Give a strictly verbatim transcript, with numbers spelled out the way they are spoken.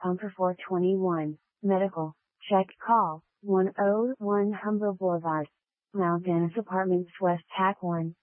Pumper four twenty-one, Medical, check call, one oh one Humber Boulevard. Mount Dennis Apartments West Tack one.